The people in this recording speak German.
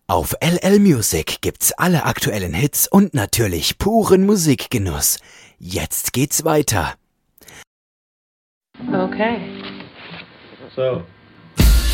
Auf LL Music gibt's alle aktuellen Hits und natürlich puren Musikgenuss. Jetzt geht's weiter. Okay. So,